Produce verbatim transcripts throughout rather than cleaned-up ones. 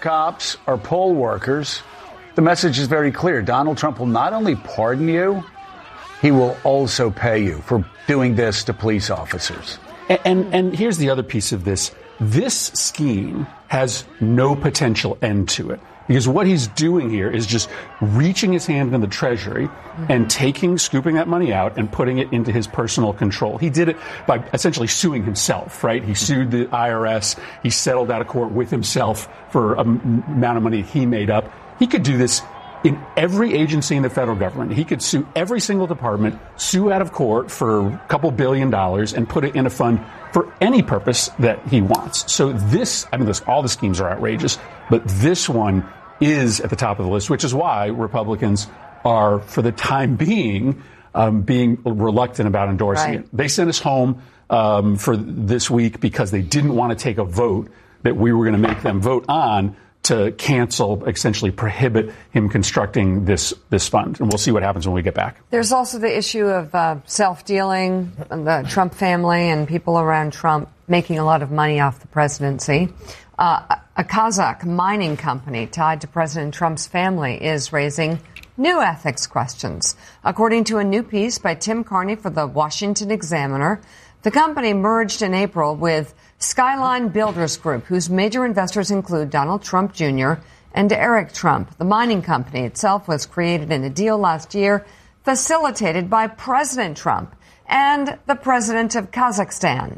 cops or poll workers, the message is very clear. Donald Trump will not only pardon you, he will also pay you for doing this to police officers. And, and, and here's the other piece of this. This scheme has no potential end to it. Because what he's doing here is just reaching his hand in the Treasury and taking, scooping that money out and putting it into his personal control. He did it by essentially suing himself, right? He sued the I R S. He settled out of court with himself for an amount of money he made up. He could do this in every agency in the federal government. He could sue every single department, sue out of court for a couple billion dollars and put it in a fund for any purpose that he wants. So this, I mean, this, all the schemes are outrageous, but this one is at the top of the list, which is why Republicans are, for the time being, um, being reluctant about endorsing right. it. They sent us home um, for this week because they didn't want to take a vote that we were going to make them vote on to cancel, essentially prohibit him constructing this this fund. And we'll see what happens when we get back. There's also the issue of uh, self-dealing, the Trump family and people around Trump making a lot of money off the presidency. Uh, a Kazakh mining company tied to President Trump's family is raising new ethics questions. According to a new piece by Tim Carney for the Washington Examiner, the company merged in April with Skyline Builders Group, whose major investors include Donald Trump Junior and Eric Trump. The mining company itself was created in a deal last year facilitated by President Trump and the president of Kazakhstan.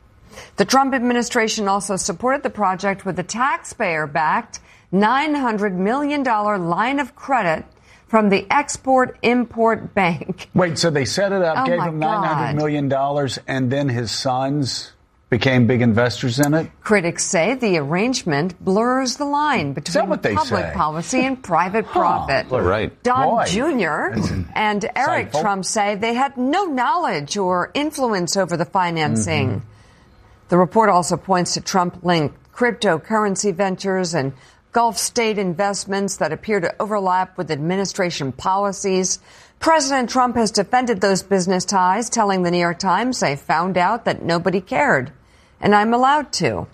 The Trump administration also supported the project with a taxpayer-backed nine hundred million dollars line of credit from the Export-Import Bank. Wait, so they set it up, oh gave my him nine hundred million dollars, and then his sons became big investors in it? Critics say the arrangement blurs the line between public say? policy and private profit. Huh, right. Don Boy. Junior and Eric insightful. Trump say they had no knowledge or influence over the financing. Mm-hmm. The report also points to Trump-linked cryptocurrency ventures and Gulf state investments that appear to overlap with administration policies. President Trump has defended those business ties, telling the New York Times they found out that nobody cared. And I'm allowed to.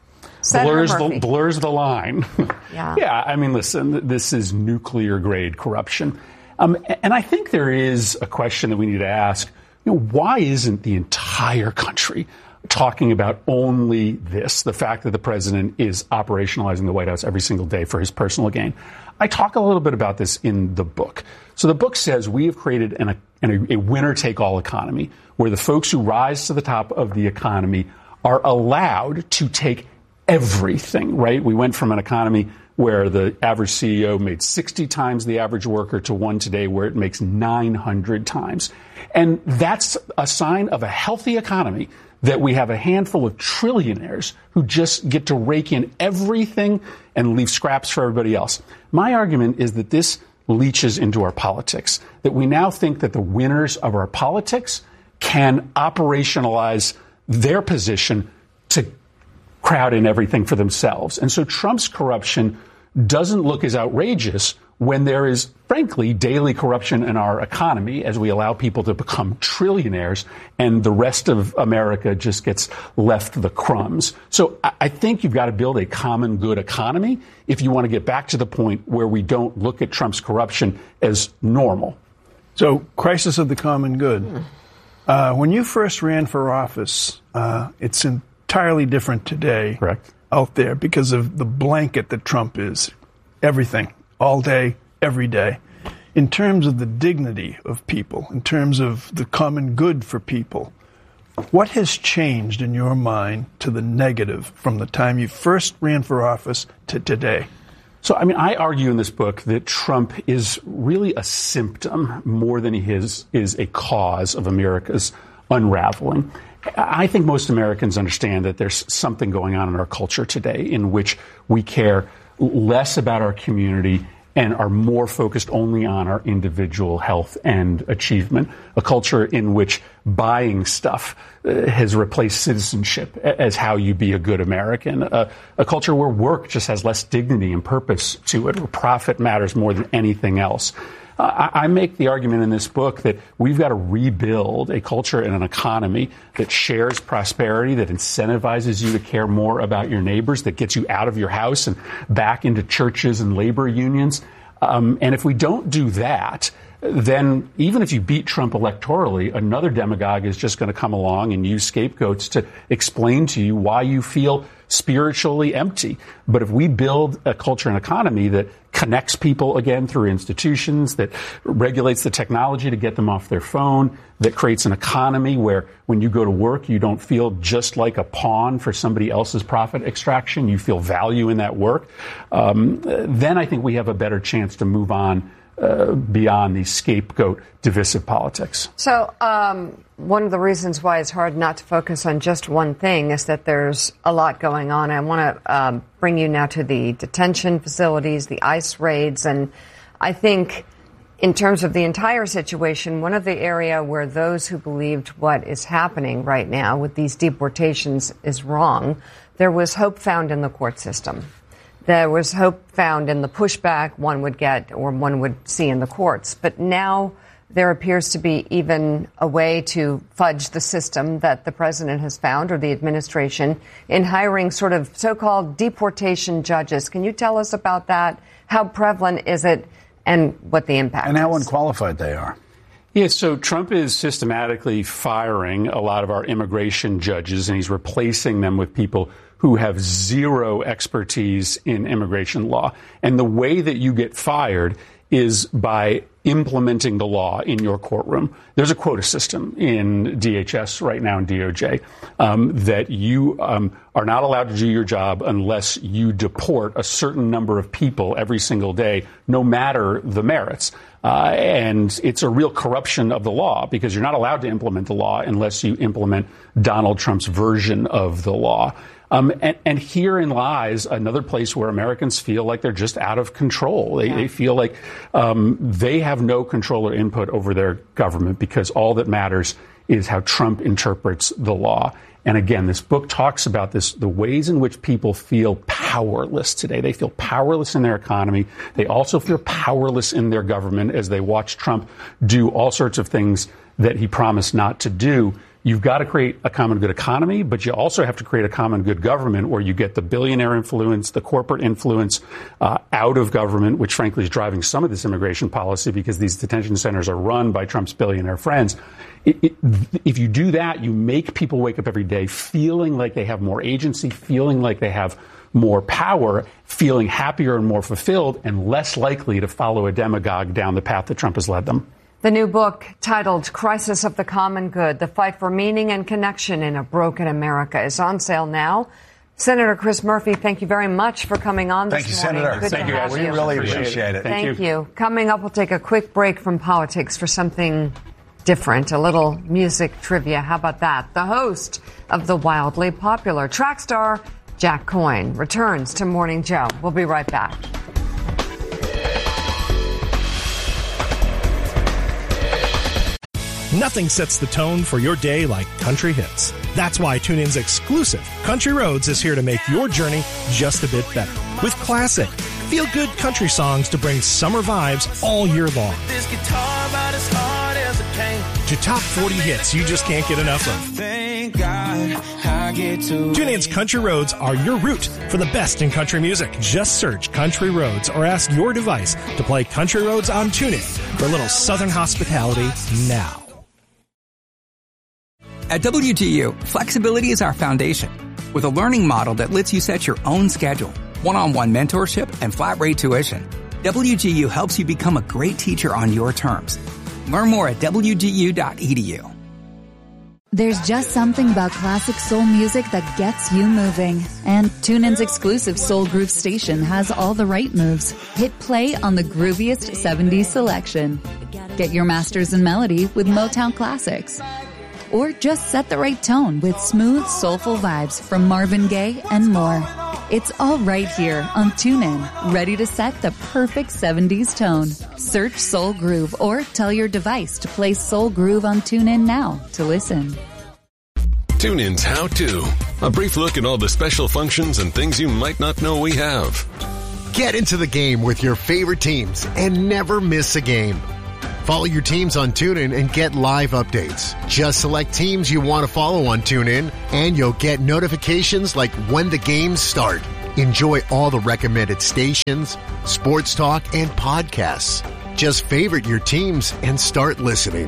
Blurs the, blurs the line. Yeah. yeah, I mean, listen, this is nuclear-grade corruption. Um, and I think there is a question that we need to ask. You know, why isn't the entire country talking about only this, the fact that the president is operationalizing the White House every single day for his personal gain? I talk a little bit about this in the book. So the book says we have created an, an, a winner-take-all economy where the folks who rise to the top of the economy are allowed to take everything, right? We went from an economy where the average C E O made sixty times the average worker to one today where it makes nine hundred times. And that's a sign of a healthy economy, that we have a handful of trillionaires who just get to rake in everything and leave scraps for everybody else. My argument is that this leaches into our politics, that we now think that the winners of our politics can operationalize their position to crowd in everything for themselves. And so Trump's corruption doesn't look as outrageous when there is, frankly, daily corruption in our economy as we allow people to become trillionaires and the rest of America just gets left the crumbs. So I think you've got to build a common good economy if you want to get back to the point where we don't look at Trump's corruption as normal. So, crisis of the common good. Uh, when you first ran for office, uh, it's entirely different today. Correct. Out there because of the blanket that Trump is. Everything. All day, every day. In terms of the dignity of people, in terms of the common good for people, what has changed in your mind to the negative from the time you first ran for office to today? So, I mean, I argue in this book that Trump is really a symptom more than he is, is a cause of America's unraveling. I think most Americans understand that there's something going on in our culture today in which we care less about our community and are more focused only on our individual health and achievement, a culture in which buying stuff uh, has replaced citizenship as how you be a good American, uh, a culture where work just has less dignity and purpose to it, where profit matters more than anything else. Uh, I, I make the argument in this book that we've got to rebuild a culture and an economy that shares prosperity, that incentivizes you to care more about your neighbors, that gets you out of your house and back into churches and labor unions. Um, and if we don't do that, then even if you beat Trump electorally, another demagogue is just going to come along and use scapegoats to explain to you why you feel spiritually empty. But if we build a culture and economy that connects people again through institutions, that regulates the technology to get them off their phone, that creates an economy where when you go to work, you don't feel just like a pawn for somebody else's profit extraction, you feel value in that work, um, then I think we have a better chance to move on Uh, beyond the scapegoat divisive politics. So um, one of the reasons why it's hard not to focus on just one thing is that there's a lot going on. I want to um, bring you now to the detention facilities, the ICE raids, and I think in terms of the entire situation, one of the area where those who believed what is happening right now with these deportations is wrong, there was hope found in the court system. There was hope found in the pushback one would get or one would see in the courts. But now there appears to be even a way to fudge the system that the president has found, or the administration, in hiring sort of so-called deportation judges. Can you tell us about that? How prevalent is it and what the impact is? And how unqualified they are. Yeah, so Trump is systematically firing a lot of our immigration judges, and he's replacing them with people who have zero expertise in immigration law. And the way that you get fired is by implementing the law in your courtroom. There's a quota system in D H S right now in D O J um, that you um, are not allowed to do your job unless you deport a certain number of people every single day, no matter the merits. Uh, and it's a real corruption of the law because you're not allowed to implement the law unless you implement Donald Trump's version of the law. Um, and, and herein lies another place where Americans feel like they're just out of control. They, yeah. they feel like um, they have no control or input over their government because all that matters is how Trump interprets the law. And again, this book talks about this, the ways in which people feel powerless today. They feel powerless in their economy. They also feel powerless in their government as they watch Trump do all sorts of things that he promised not to do. You've got to create a common good economy, but you also have to create a common good government where you get the billionaire influence, the corporate influence uh, out of government, which frankly is driving some of this immigration policy because these detention centers are run by Trump's billionaire friends. It, it, if you do that, you make people wake up every day feeling like they have more agency, feeling like they have more power, feeling happier and more fulfilled, and less likely to follow a demagogue down the path that Trump has led them. The new book, titled Crisis of the Common Good, The Fight for Meaning and Connection in a Broken America, is on sale now. Senator Chris Murphy, thank you very much for coming on this thank you, morning. Senator. Good thank to you. have We you. really appreciate, appreciate it. it. Thank, Thank you. you. Coming up, we'll take a quick break from politics for something different, a little music trivia. How about that? The host of the wildly popular track star, Jack Coyne, returns to Morning Joe. We'll be right back. Nothing sets the tone for your day like country hits. That's why TuneIn's exclusive Country Roads is here to make your journey just a bit better. With classic, feel-good country songs to bring summer vibes all year long. This guitar about as hard as it can. To top forty hits you just can't get enough of. Thank God I get to. TuneIn's Country Roads are your route for the best in country music. Just search Country Roads or ask your device to play Country Roads on TuneIn for a little Southern hospitality now. At W G U, flexibility is our foundation. With a learning model that lets you set your own schedule, one-on-one mentorship, and flat-rate tuition, W G U helps you become a great teacher on your terms. Learn more at W G U dot E D U. There's just something about classic soul music that gets you moving. And TuneIn's exclusive Soul Groove station has all the right moves. Hit play on the grooviest seventies selection. Get your masters in melody with Motown Classics. Or just set the right tone with smooth, soulful vibes from Marvin Gaye and more. It's all right here on TuneIn, ready to set the perfect seventies tone. Search Soul Groove or tell your device to play Soul Groove on TuneIn now to listen. TuneIn's How To. A brief look at all the special functions and things you might not know we have. Get into the game with your favorite teams and never miss a game. Follow your teams on TuneIn and get live updates. Just select teams you want to follow on TuneIn, and you'll get notifications like when the games start. Enjoy all the recommended stations, sports talk, and podcasts. Just favorite your teams and start listening.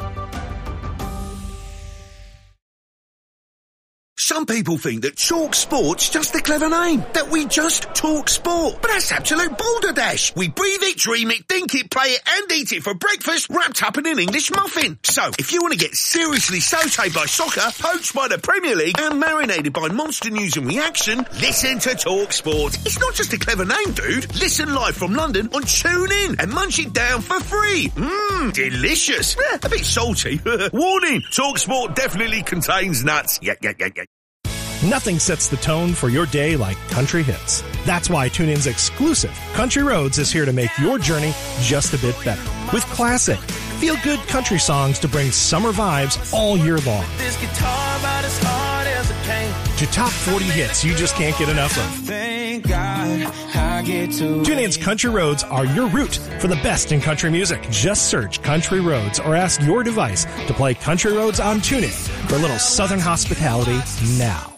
Some people think that Talk Sport's just a clever name, that we just talk sport. But that's absolute balderdash. We breathe it, dream it, think it, play it, and eat it for breakfast, wrapped up in an English muffin. So, if you want to get seriously sautéed by soccer, poached by the Premier League, and marinated by monster news and reaction, listen to Talk Sport. It's not just a clever name, dude. Listen live from London on TuneIn and munch it down for free. Mmm, delicious. Eh, a bit salty. Warning, Talk Sport definitely contains nuts. Yeah, yeah, yeah, yeah. Nothing sets the tone for your day like country hits. That's why TuneIn's exclusive Country Roads is here to make your journey just a bit better. With classic, feel-good country songs to bring summer vibes all year long. This guitar about as hard as it came. To top forty hits you just can't get enough of. Thank God I get to. TuneIn's Country Roads are your route for the best in country music. Just search Country Roads or ask your device to play Country Roads on TuneIn for a little southern hospitality now.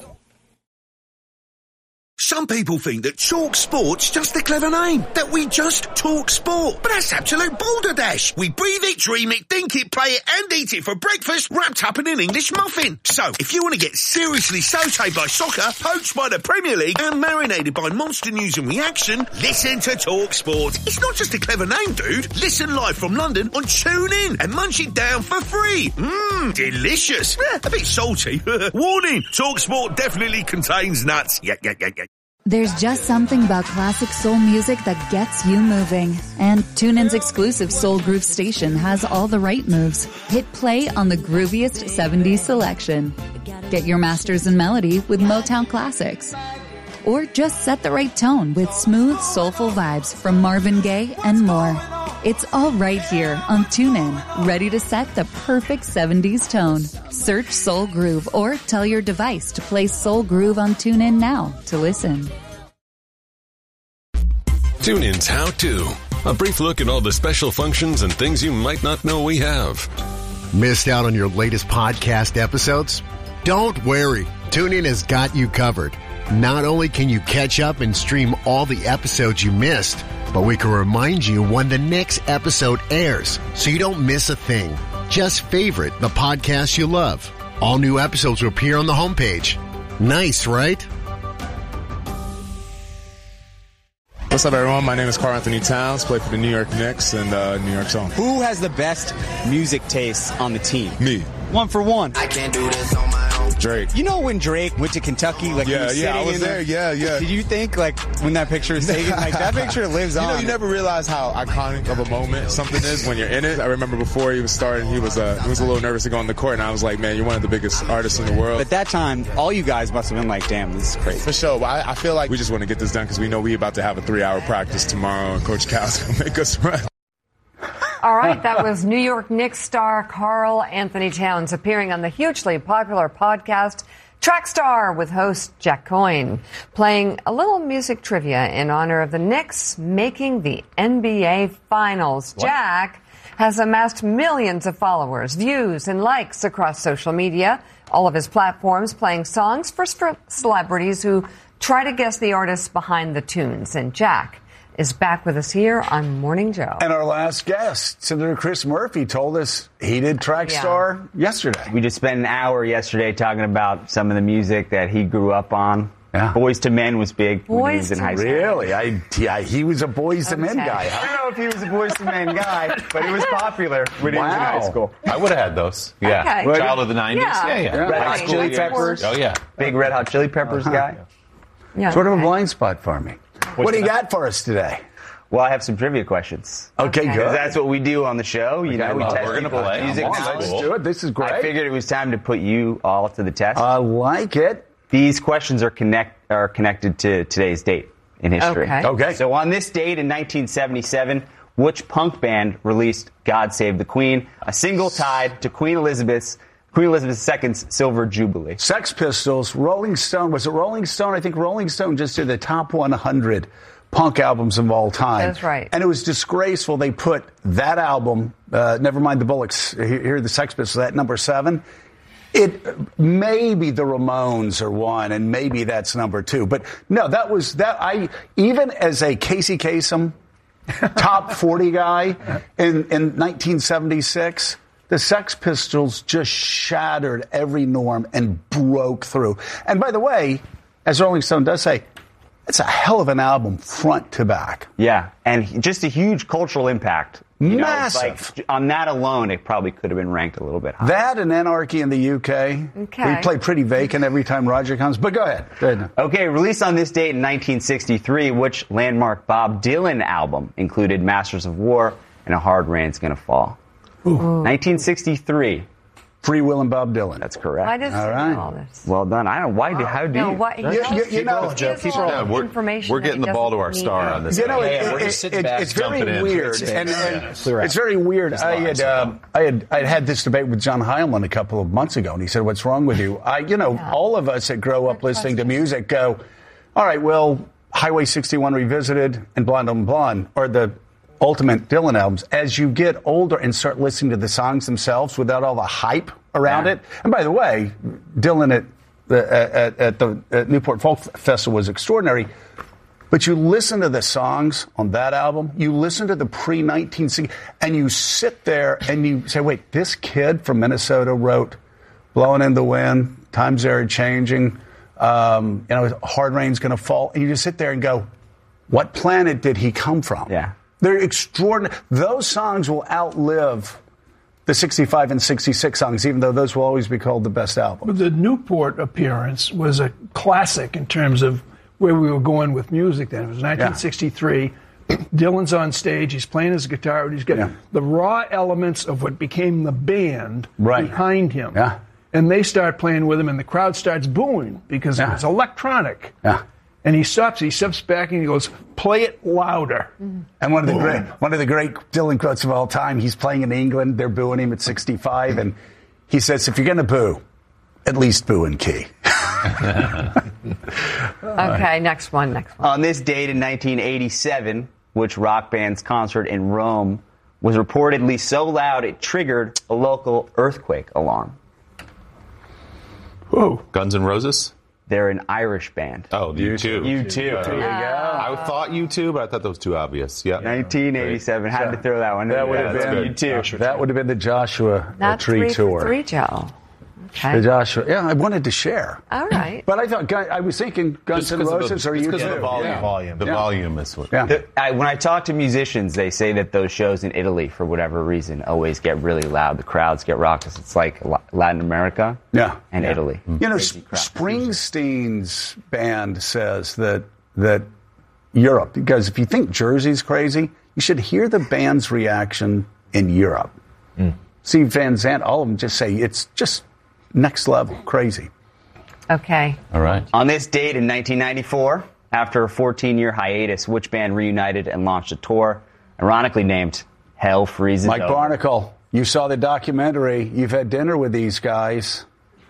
Some people think that Talk Sport's just a clever name, that we just talk sport. But that's absolute balderdash. We breathe it, dream it, think it, play it, and eat it for breakfast, wrapped up in an English muffin. So, if you want to get seriously sautéed by soccer, poached by the Premier League, and marinated by monster news and reaction, listen to Talk Sport. It's not just a clever name, dude. Listen live from London on TuneIn and munch it down for free. Mmm, delicious. Eh, a bit salty. Warning, Talk Sport definitely contains nuts. Yeah, yeah, yeah, yeah. There's just something about classic soul music that gets you moving. And TuneIn's exclusive Soul Groove station has all the right moves. Hit play on the grooviest seventies selection. Get your masters in melody with Motown classics. Or just set the right tone with smooth, soulful vibes from Marvin Gaye and more. It's all right here on TuneIn, ready to set the perfect seventies tone. Search Soul Groove or tell your device to play Soul Groove on TuneIn now to listen. TuneIn's How To. A brief look at all the special functions and things you might not know we have. Missed out on your latest podcast episodes? Don't worry. TuneIn has got you covered. Not only can you catch up and stream all the episodes you missed, but we can remind you when the next episode airs so you don't miss a thing. Just favorite the podcast you love. All new episodes will appear on the homepage. Nice, right? What's up, everyone? My name is Karl Anthony Towns, play for the New York Knicks and uh, New York Zone. Who has the best music taste on the team? Me. One for one. I can't do this on my own. Drake. You know when Drake went to Kentucky? Like, yeah, he was yeah, sitting I was in there. Yeah, yeah. Did you think, like, when that picture was taken, like, that picture lives you on? You know, you never realize how iconic of a moment something is when you're in it. I remember before he was starting, he was uh, he was a little nervous to go on the court, and I was like, man, you're one of the biggest artists in the world. But at that time, all you guys must have been like, damn, this is crazy. For sure. But I, I feel like we just want to get this done because we know we about to have a three-hour practice tomorrow, and Coach Cal's going to make us run. All right, that was New York Knicks star Karl Anthony Towns appearing on the hugely popular podcast Trackstar with host Jack Coyne, playing a little music trivia in honor of the Knicks making the N B A Finals. What? Jack has amassed millions of followers, views, and likes across social media, all of his platforms playing songs for celebrities who try to guess the artists behind the tunes. And Jack is back with us here on Morning Joe. And our last guest, Senator Chris Murphy, told us he did Trackstar yeah. yesterday. We just spent an hour yesterday talking about some of the music that he grew up on. Yeah. Boys to Men was big Boys when he was in high school. Really? I, yeah, he was a Boys to Men okay. guy. Huh? I don't know if he was a Boys to Men guy, but he was popular when wow. he was in high school. I would have had those. Yeah. Okay. Child of the nineties. Yeah. Yeah, yeah. Red Hot Chili Peppers. Oh, yeah. Big Red Hot Chili Peppers uh-huh. guy. Yeah, sort okay. of a blind spot for me. What's what do you that? got for us today? Well, I have some trivia questions. Okay, okay. good. That's what we do on the show. You okay, know, we well, test we're gonna play. music. Let's do it. This is great. I figured it was time to put you all to the test. I like it. These questions are connect are connected to today's date in history. Okay. Okay. So on this date in nineteen seventy-seven, which punk band released "God Save the Queen," a single tied to Queen Elizabeth's Queen Elizabeth the Second's Silver Jubilee? Sex Pistols, Rolling Stone. Was it Rolling Stone? I think Rolling Stone just did the top one hundred punk albums of all time. That's right. And it was disgraceful. They put that album, uh, never mind the Bullocks, here are the Sex Pistols, at number seven. It maybe the Ramones are one, and maybe that's number two. But no, that was that. I even as a Casey Kasem top forty guy in in nineteen seventy-six, the Sex Pistols just shattered every norm and broke through. And by the way, as Rolling Stone does say, it's a hell of an album front to back. Yeah, and just a huge cultural impact. You Massive. Know, like, on that alone, it probably could have been ranked a little bit higher. That and Anarchy in the U K. Okay. We play Pretty Vacant every time Roger comes. But go ahead. Go ahead. Okay, released on this date in nineteen sixty-three, which landmark Bob Dylan album included Masters of War and A Hard Rain's Gonna Fall? Ooh. nineteen sixty-three. Free Will and Bob Dylan. That's correct. Why does All he right. know all this? Well done. I don't. Why? Do, how do No, you? what, he You- knows- you- you he know- knows Jeff, a keep lot going. of We're- information we're that getting he the ball to doesn't our need. star on this. You know, Yeah, it, yeah, we're it- just sitting it- back, it's very jumping in. weird. It's And, fixed. and Yeah. it's very weird. Just I lines had, up. um, I had I had had this debate with John Heilman a couple of months ago, and he said, "What's wrong with you?" I, you know, Yeah. all of us that grow up listening to music go, "All right, well, Highway sixty-one Revisited and Blonde on Blonde are the ultimate Dylan albums." As you get older and start listening to the songs themselves without all the hype around Yeah. it, and by the way, Dylan at the at, at the at Newport Folk Festival was extraordinary. But you listen to the songs on that album, you listen to the pre nineteen sixty, and you sit there and you say, wait, this kid from Minnesota wrote Blowing in the Wind, Times Are Changing, um, you know, Hard Rain's Gonna Fall. And you just sit there and go, what planet did he come from? Yeah. They're extraordinary. Those songs will outlive the sixty-five and sixty-six songs, even though those will always be called the best album. But the Newport appearance was a classic in terms of where we were going with music then. It was nineteen sixty-three. Yeah. Dylan's on stage. He's playing his guitar. And he's got Yeah. the raw elements of what became the band Right. behind him. Yeah. And they start playing with him, and the crowd starts booing because Yeah. it's electronic. Yeah. And he stops. He steps back and he goes, "Play it louder." And one of the Boom. great one of the great Dylan quotes of all time, he's playing in England, they're booing him at sixty-five, and he says, if you're going to boo, at least boo in key. Okay, next one, next one. On this date in nineteen eighty-seven, which rock band's concert in Rome was reportedly so loud it triggered a local earthquake alarm. Whoa. Guns N' Roses? They're an Irish band. Oh, U two. U two. Uh, There you go. I thought U two, but I thought that was too obvious. Yeah. nineteen eighty-seven. Had to throw that one in. That would Yeah, have that's been good. U two. That would have been the Joshua uh, Not Tree three Tour. for three, Joe. Okay. The Joshua. Yeah, I wanted to share. All right. But I thought Gun- I was thinking Guns Just N' 'cause of the- Roses or just U 'cause of two. the volume. Yeah. volume. The Yeah. volume is what. Yeah. The- I, when I talk to musicians, they say that those shows in Italy, for whatever reason, always get really loud. The crowds get raucous. It's like La- Latin America Yeah. and Yeah. Italy. You know, S- Springsteen's band says that that Europe, because if you think Jersey's crazy, you should hear the band's reaction in Europe. Steve Van Zandt, all of them just say it's just next level crazy. Okay. All right. On this date in nineteen ninety-four, after a fourteen-year hiatus, which band reunited and launched a tour, ironically named Hell Freezes Mike Over. Barnacle, you saw the documentary. You've had dinner with these guys.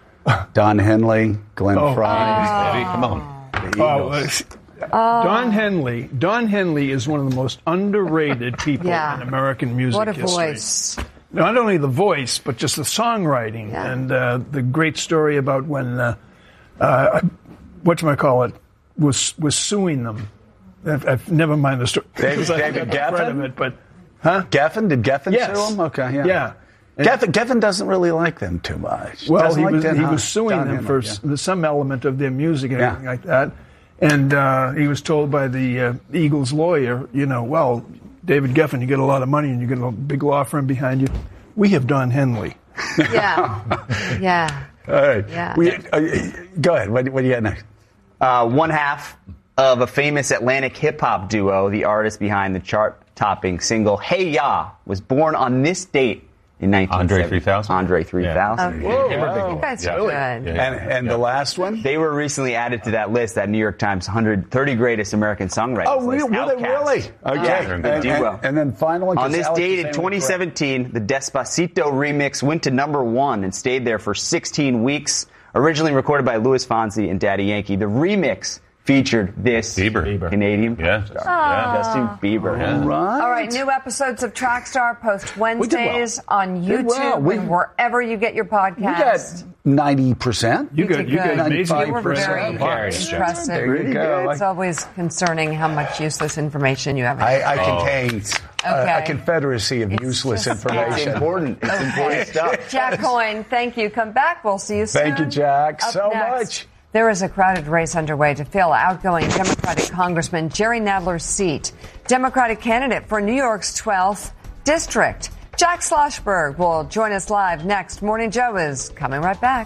Don Henley, Glenn Oh. Frey. Baby, come on. the Oh, Eagles. uh, Don Henley. Don Henley is one of the most underrated people Yeah. in American music What a history. voice. Not only the voice, but just the songwriting Yeah. and uh, the great story about when uh, uh, whatchamacallit was was suing them. I've, I've never mind the story. David- because I David got the thread Geffen? of it, but huh? Geffen? Did Geffen Yes. sue him? Okay, yeah. Yeah. Geffen, Geffen doesn't really like them too much. Well, Doesn't he like was Dan he Hahn- was suing Don them Henley, for yeah. s- some element of their music and Yeah. everything like that. And uh, he was told by the uh, Eagles lawyer, you know, well, David Geffen, you get a lot of money and you get a big law firm behind you. We have Don Henley. Yeah. Yeah. All right. Yeah. We, uh, go ahead. What, what do you got next? Uh, one half of a famous Atlantic hip-hop duo, the artist behind the chart-topping single Hey Ya, was born on this date in nineteen seventy. Andre three thousand? Andre three thousand. Okay. Whoa. You guys Yeah. are good. And, and the last one? They were recently added to that list, that New York Times one hundred thirty greatest American songwriters Oh, list. really? Were they Outkast. really? Okay. Yeah, and, the and, duo. and then finally, On 'cause this Alex date is in saying twenty we're correct. seventeen, the Despacito remix went to number one and stayed there for sixteen weeks. Originally recorded by Louis Fonsi and Daddy Yankee, the remix featured this Bieber. Canadian Yeah. pop star, Aw. Justin Bieber. Yeah. Right. All right, new episodes of Trackstar post Wednesdays on Did YouTube well. We- and wherever you get your You got podcast. ninety percent. You got, you got good. amazing You were very impression. impressive. There you go. It's always concerning how much useless information you have. I, I Oh. contain a, Okay. a confederacy of It's useless just- information. It's important. It's important stuff. Jack Coyne, thank you. Come back. We'll see you soon. Thank you, Jack, Up so next, much. There is a crowded race underway to fill outgoing Democratic Congressman Jerry Nadler's seat. Democratic candidate for New York's twelfth district. Jack Schlossberg will join us live next. Morning Joe is coming right back.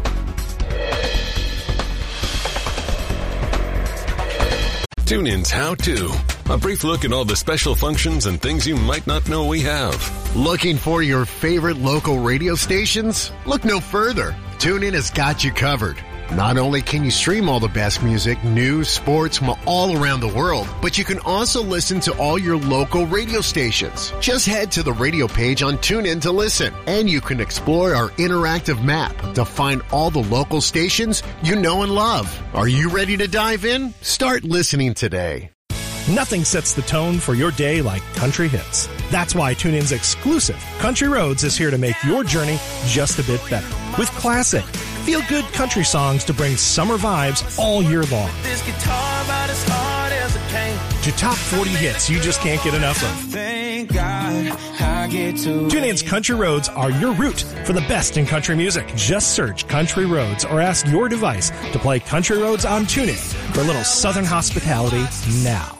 TuneIn's How To. A brief look at all the special functions and things you might not know we have. Looking for your favorite local radio stations? Look no further. TuneIn has got you covered. Not only can you stream all the best music, news, sports from all around the world, but you can also listen to all your local radio stations. Just head to the radio page on TuneIn to listen, and you can explore our interactive map to find all the local stations you know and love. Are you ready to dive in? Start listening today. Nothing sets the tone for your day like country hits. That's why TuneIn's exclusive Country Roads is here to make your journey just a bit better. With classic, feel-good country songs to bring summer vibes all year long. This guitar about as hard as a cane. To top forty hits you just can't get enough of. Thank God I get to. TuneIn's Country Roads are your route for the best in country music. Just search Country Roads or ask your device to play Country Roads on TuneIn for a little southern hospitality now.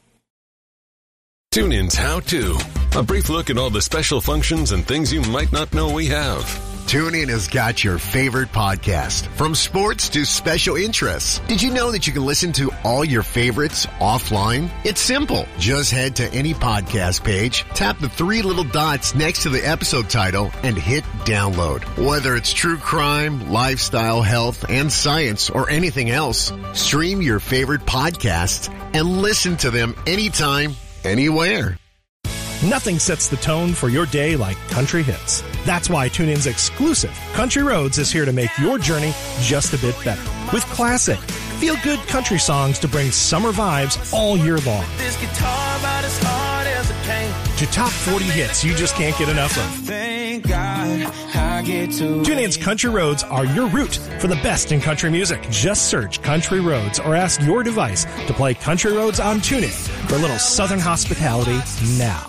TuneIn's How To. A brief look at all the special functions and things you might not know we have. TuneIn has got your favorite podcast, from sports to special interests. Did you know that you can listen to all your favorites offline? It's simple. Just head to any podcast page, tap the three little dots next to the episode title, and hit download. Whether it's true crime, lifestyle, health, and science, or anything else, stream your favorite podcasts and listen to them anytime, anywhere. Nothing sets the tone for your day like country hits. That's why TuneIn's exclusive Country Roads is here to make your journey just a bit better. With classic, feel-good country songs to bring summer vibes all year long. This guitar about as hard as a cane. To top forty hits you just can't get enough of. Thank God I get to. TuneIn's Country Roads are your route for the best in country music. Just search Country Roads or ask your device to play Country Roads on TuneIn for a little southern hospitality now.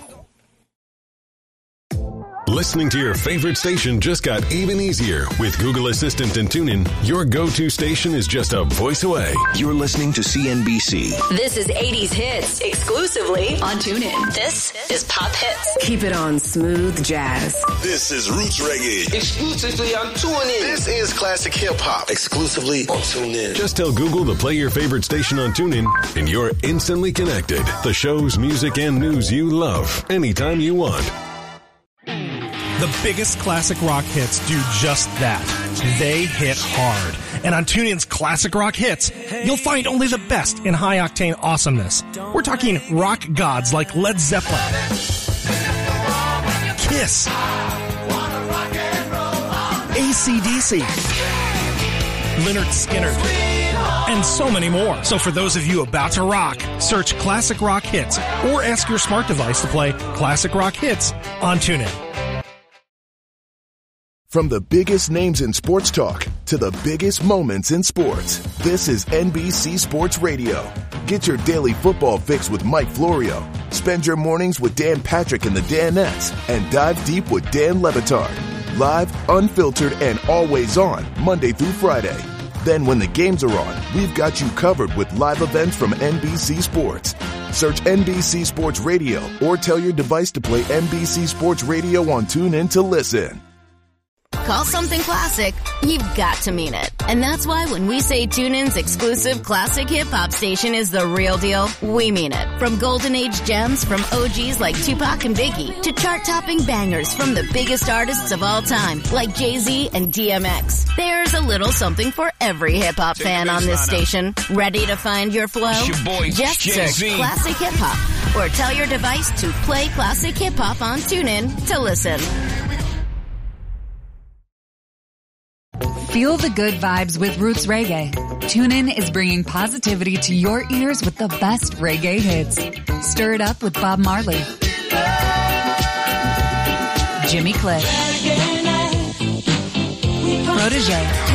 Listening to your favorite station just got even easier. With Google Assistant and TuneIn, your go-to station is just a voice away. You're listening to C N B C. This is eighties hits exclusively on TuneIn. This is Pop Hits. Keep it on smooth jazz. This is Roots Reggae. Exclusively on TuneIn. This is classic hip hop. Exclusively on TuneIn. Just tell Google to play your favorite station on TuneIn, and you're instantly connected. The shows, music, and news you love anytime you want. The biggest classic rock hits do just that. They hit hard. And on TuneIn's Classic Rock Hits, you'll find only the best in high-octane awesomeness. We're talking rock gods like Led Zeppelin, Kiss, A C D C, Lynyrd Skynyrd, and so many more. So for those of you about to rock, search Classic Rock Hits or ask your smart device to play Classic Rock Hits on TuneIn. From the biggest names in sports talk to the biggest moments in sports, this is N B C Sports Radio. Get your daily football fix with Mike Florio. Spend your mornings with Dan Patrick and the Danettes, and dive deep with Dan Le Batard. Live, unfiltered, and always on, Monday through Friday. Then when the games are on, we've got you covered with live events from N B C Sports. Search N B C Sports Radio or tell your device to play N B C Sports Radio on TuneIn to listen. Call something classic, you've got to mean it. And that's why when we say TuneIn's exclusive classic hip-hop station is the real deal, we mean it. From golden age gems from O Gs like Tupac and Biggie to chart-topping bangers from the biggest artists of all time like Jay-Z and D M X. There's a little something for every hip-hop fan on this station. Ready to find your flow? It's your boy, Just Jay-Z. search Classic Hip-Hop or tell your device to play Classic Hip-Hop on TuneIn to listen. Feel the good vibes with Roots Reggae. TuneIn is bringing positivity to your ears with the best reggae hits. Stir it up with Bob Marley, Jimmy Cliff, Protégé,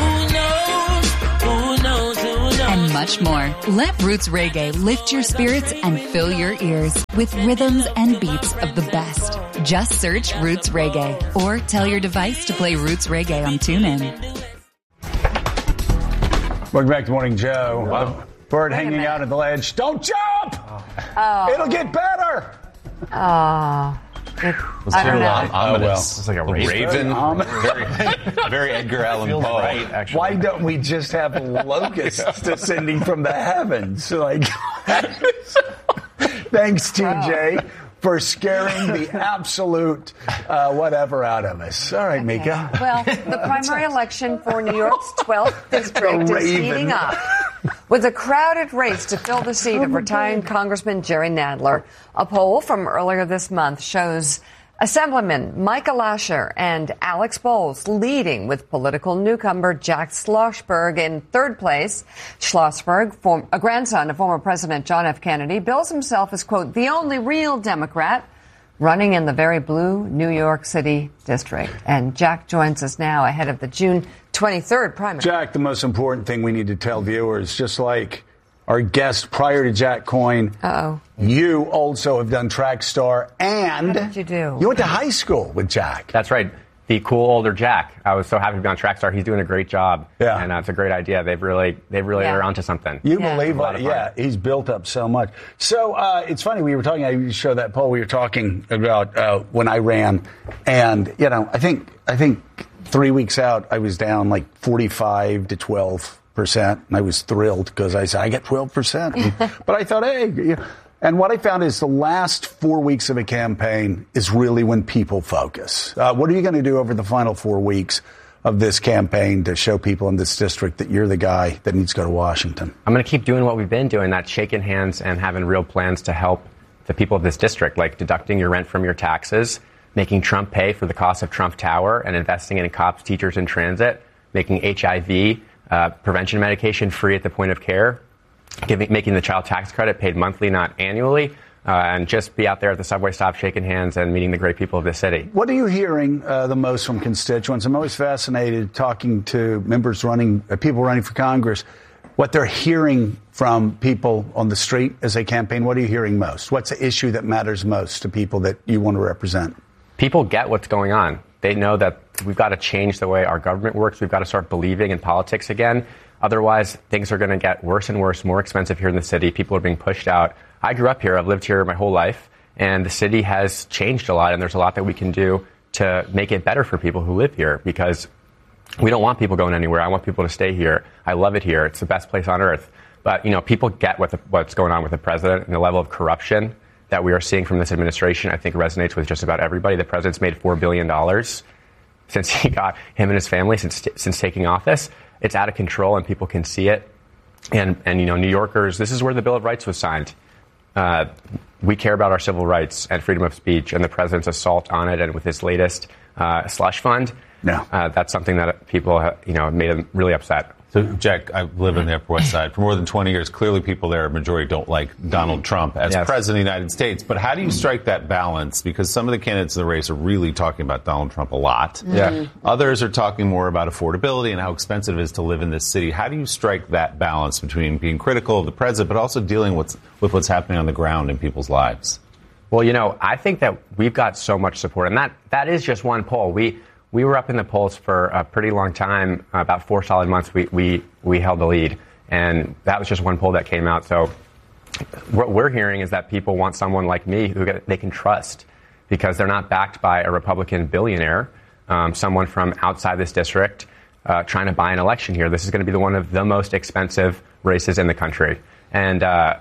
and much more. Let Roots Reggae lift your spirits and fill your ears with rhythms and beats of the best. Just search Roots Reggae or tell your device to play Roots Reggae on TuneIn. Welcome back to Morning Joe. Wow. Bird hanging out at the ledge. Don't jump! Oh. It'll get better! Oh. It, I don't know. Oh, well. It's like a raven. Um, very, very Edgar Allan Poe. Right, actually. Why don't we just have locusts descending from the heavens? Like, thanks, T J, for scaring the absolute uh, whatever out of us. All right, Mika. Well, the primary election for New York's twelfth district The is Raven. heating up, with a crowded race to fill the seat of retiring Congressman Jerry Nadler. A poll from earlier this month shows Assemblyman Micah Lasher and Alex Bowles leading, with political newcomer Jack Schlossberg in third place. Schlossberg, form, a grandson of former President John F. Kennedy, bills himself as, quote, the only real Democrat running in the very blue New York City district. And Jack joins us now ahead of the June twenty-third primary. Jack, the most important thing we need to tell viewers, just like our guest prior to Jack Coyne, Uh-oh. you also have done Track Star, and What did you do? You went to high school with Jack. That's right. The cool older Jack. I was so happy to be on Trackstar. He's doing a great job. Yeah. And uh, it's a great idea. They've really, they've really Yeah. are onto something. You Yeah. believe A lot it? of fun. Yeah, he's built up so much. So uh, it's funny, we were talking, I showed that poll, we were talking about uh, when I ran, and, you know, I think, I think three weeks out, I was down like forty-five to twelve percent, and I was thrilled because I said, I get twelve percent. And, but I thought, hey, you know, and what I found is the last four weeks of a campaign is really when people focus. Uh, what are you going to do over the final four weeks of this campaign to show people in this district that you're the guy that needs to go to Washington? I'm going to keep doing what we've been doing, that shaking hands and having real plans to help the people of this district, like deducting your rent from your taxes, making Trump pay for the cost of Trump Tower, and investing in cops, teachers, and transit, making H I V uh, prevention medication free at the point of care, giving, making the child tax credit paid monthly, not annually, uh, and just be out there at the subway stop shaking hands and meeting the great people of this city. What are you hearing uh, the most from constituents? I'm always fascinated talking to members running, uh, people running for Congress, what they're hearing from people on the street as they campaign. What are you hearing most? What's the issue that matters most to people that you want to represent? People get what's going on. They know that we've got to change the way our government works. We've got to start believing in politics again. Otherwise, things are going to get worse and worse, more expensive here in the city. People are being pushed out. I grew up here. I've lived here my whole life. And the city has changed a lot. And there's a lot that we can do to make it better for people who live here, because we don't want people going anywhere. I want people to stay here. I love it here. It's the best place on earth. But, you know, people get what the, what's going on with the president, and the level of corruption that we are seeing from this administration, I think, resonates with just about everybody. The president's made four billion dollars since he got him and his family since since taking office. It's out of control, and people can see it. And, and you know, New Yorkers, this is where the Bill of Rights was signed. Uh, we care about our civil rights and freedom of speech, and the president's assault on it, and with his latest uh, slush fund, no. uh, that's something that people, have, you know, made them really upset. So, Jack, I live in the Upper West Side for more than twenty years. Clearly, people there, a majority, don't like Donald Trump as Yes. president of the United States. But how do you strike that balance? Because some of the candidates in the race are really talking about Donald Trump a lot. Yeah. Others are talking more about affordability and how expensive it is to live in this city. How do you strike that balance between being critical of the president, but also dealing with, with what's happening on the ground in people's lives? Well, you know, I think that we've got so much support, and that, that is just one poll. We we were up in the polls for a pretty long time, about four solid months. We we we held the lead, and that was just one poll that came out. So what we're hearing is that people want someone like me who they can trust, because they're not backed by a Republican billionaire, um, someone from outside this district uh, trying to buy an election here. This is going to be the one of the most expensive races in the country, and uh,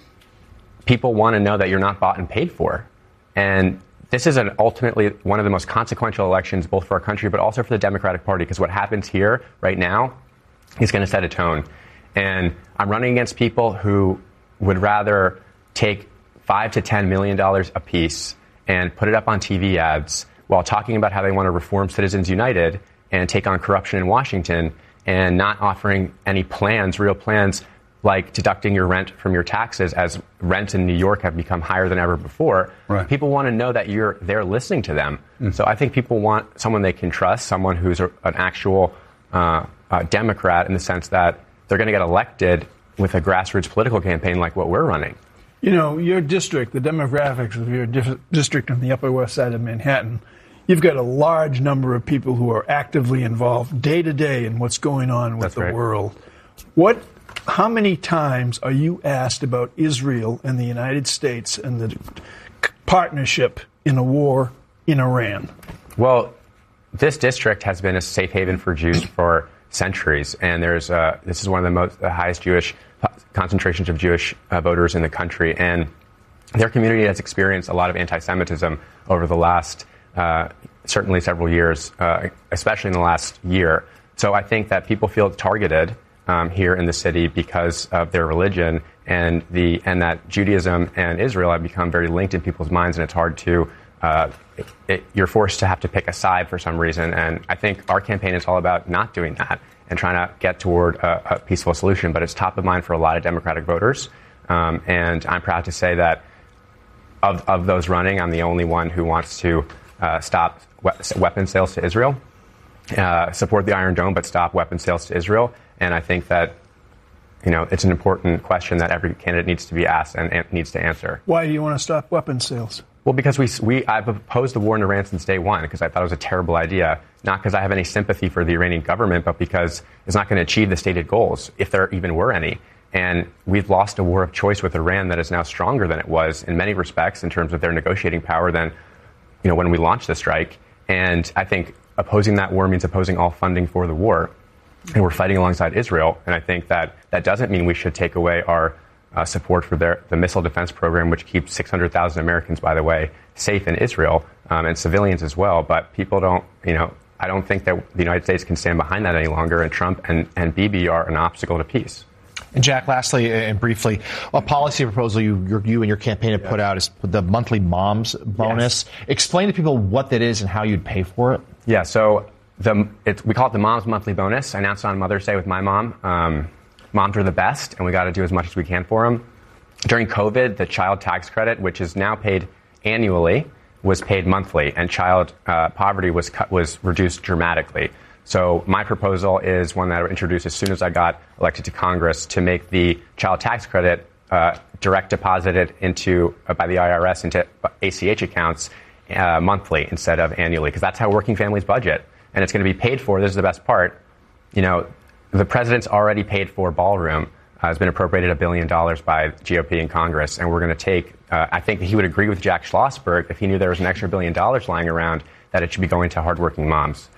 people want to know that you're not bought and paid for. And this is an ultimately one of the most consequential elections, both for our country, but also for the Democratic Party, because what happens here right now is going to set a tone. And I'm running against people who would rather take five to ten million dollars a piece and put it up on T V ads while talking about how they want to reform Citizens United and take on corruption in Washington, and not offering any plans, real plans, like deducting your rent from your taxes, as rents in New York have become higher than ever before. Right. People want to know that you're there listening to them. Mm. So I think people want someone they can trust, someone who's a, an actual uh, uh, Democrat in the sense that they're going to get elected with a grassroots political campaign like what we're running. You know, your district, the demographics of your dif- district on the Upper West Side of Manhattan, you've got a large number of people who are actively involved day to day in what's going on with That's the right. world. What, how many times are you asked about Israel and the United States and the partnership in a war in Iran? Well, this district has been a safe haven for Jews for centuries, and there's uh, this is one of the most the highest Jewish concentrations of Jewish uh, voters in the country, and their community has experienced a lot of anti-Semitism over the last uh, certainly several years, uh, especially in the last year. So I think that people feel targeted um, here in the city because of their religion, and the and that Judaism and Israel have become very linked in people's minds, and it's hard to uh, it, it, you're forced to have to pick a side for some reason. And I think our campaign is all about not doing that and trying to get toward a, a peaceful solution. But it's top of mind for a lot of Democratic voters, um, and I'm proud to say that of of those running, I'm the only one who wants to uh, stop we- weapons sales to Israel. Uh, support the Iron Dome, but stop weapons sales to Israel. And I think that, you know, it's an important question that every candidate needs to be asked and, and needs to answer. Why do you want to stop weapons sales? Well, because we, we I've opposed the war in Iran since day one because I thought it was a terrible idea. Not because I have any sympathy for the Iranian government, but because it's not going to achieve the stated goals, if there even were any. And we've lost a war of choice with Iran that is now stronger than it was in many respects in terms of their negotiating power than, you know, when we launched the strike. And I think opposing that war means opposing all funding for the war. And we're fighting alongside Israel. And I think that that doesn't mean we should take away our uh, support for their, the missile defense program, which keeps six hundred thousand Americans, by the way, safe in Israel, um, and civilians as well. But people don't, you know, I don't think that the United States can stand behind that any longer. And Trump and, and Bibi are an obstacle to peace. And Jack, lastly and briefly, a policy proposal you, you and your campaign have put out is the monthly mom's bonus. Yes. Explain to people what that is and how you'd pay for it. Yeah, so the it, we call it the Mom's Monthly Bonus. I announced it on Mother's Day with my mom. Um, moms are the best, and we got to do as much as we can for them. During COVID, the child tax credit, which is now paid annually, was paid monthly, and child uh, poverty was cut, was reduced dramatically. So my proposal is one that I introduced as soon as I got elected to Congress to make the child tax credit uh, direct deposited into uh, by the I R S into A C H accounts uh, monthly instead of annually, because that's how working families budget, and it's going to be paid for. This is the best part. You know, the president's already paid for ballroom. Uh, has been appropriated a billion dollars by G O P in Congress, and we're going to take. Uh, I think that he would agree with Jack Schlossberg if he knew there was an extra billion dollars lying around that it should be going to hardworking moms.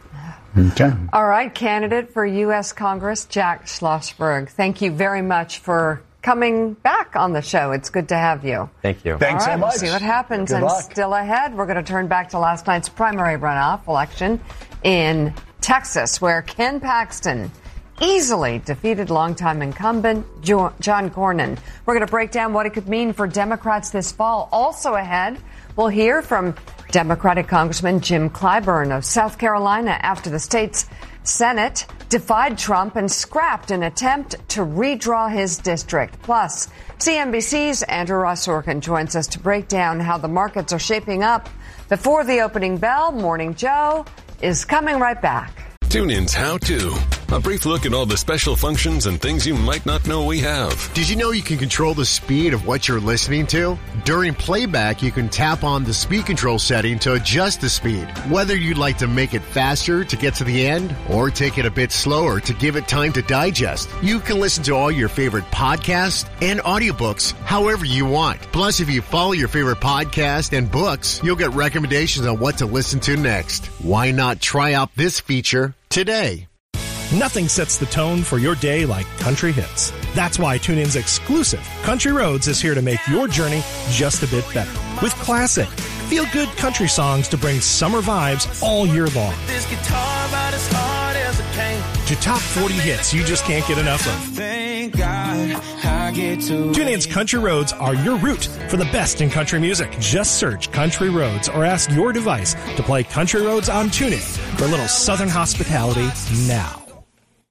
Okay. All right, candidate for U S Congress, Jack Schlossberg. Thank you very much for coming back on the show. It's good to have you. Thank you. Thanks All right, so much. We'll see what happens. Good and luck. Still ahead, we're going to turn back to last night's primary runoff election in Texas, where Ken Paxton easily defeated longtime incumbent jo- John Cornyn. We're going to break down what it could mean for Democrats this fall. Also ahead, we'll hear from Democratic Congressman Jim Clyburn of South Carolina after the state's Senate defied Trump and scrapped an attempt to redraw his district. Plus, C N B C's Andrew Ross Sorkin joins us to break down how the markets are shaping up before the opening bell. Morning Joe is coming right back. TuneIn's How To. A brief look at all the special functions and things you might not know we have. Did you know you can control the speed of what you're listening to? During playback, you can tap on the speed control setting to adjust the speed. Whether you'd like to make it faster to get to the end or take it a bit slower to give it time to digest, you can listen to all your favorite podcasts and audiobooks however you want. Plus, if you follow your favorite podcast and books, you'll get recommendations on what to listen to next. Why not try out this feature today? Nothing sets the tone for your day like country hits. That's why TuneIn's exclusive Country Roads is here to make your journey just a bit better. With classic, feel-good country songs to bring summer vibes all year long. This guitar about as hard as a cane. To top forty hits you just can't get enough of. Thank God I get to. TuneIn's Country Roads are your route for the best in country music. Just search Country Roads or ask your device to play Country Roads on TuneIn for a little southern hospitality now.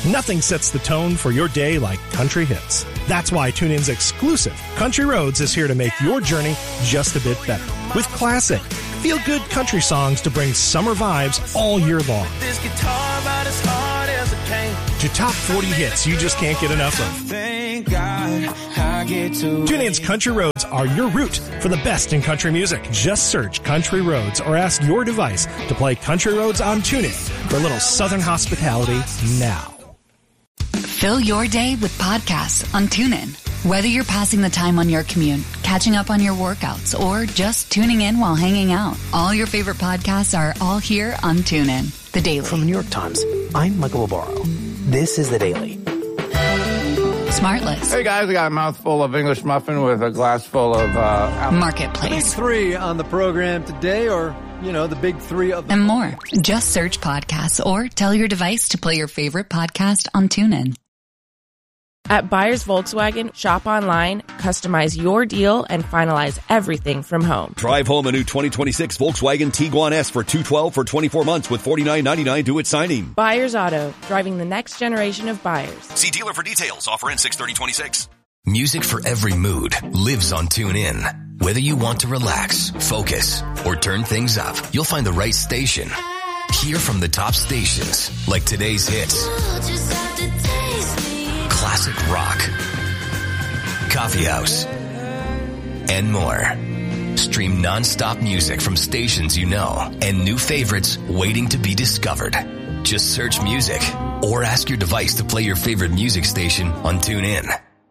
Nothing sets the tone for your day like country hits. That's why TuneIn's exclusive Country Roads is here to make your journey just a bit better. With classic, feel-good country songs to bring summer vibes all year long. This guitar about as hard as a cane. To top forty hits you just can't get enough of. Thank God I get to. TuneIn's Country Roads are your route for the best in country music. Just search Country Roads or ask your device to play Country Roads on TuneIn for a little Southern hospitality now. Fill your day with podcasts on TuneIn. Whether you're passing the time on your commute, catching up on your workouts, or just tuning in while hanging out, all your favorite podcasts are all here on TuneIn. The Daily. From the New York Times, I'm Michael Obaro. This is The Daily. Smartless. Hey guys, I got a mouthful of English muffin with a glass full of uh, Marketplace. Big three on the program today, or, you know, the big three of the and more. Just search podcasts or tell your device to play your favorite podcast on TuneIn. At Buyers Volkswagen, shop online, customize your deal, and finalize everything from home. Drive home a new twenty twenty-six Volkswagen Tiguan S for two hundred twelve dollars for twenty-four months with forty-nine ninety-nine due at signing. Buyers Auto, driving the next generation of buyers. See dealer for details. Offer in six thirty twenty-six. Music for every mood lives on TuneIn. Whether you want to relax, focus, or turn things up, you'll find the right station. Hear from the top stations, like today's hits. Classic rock, coffee house, and more. Stream non-stop music from stations you know and new favorites waiting to be discovered. Just search music or ask your device to play your favorite music station on TuneIn.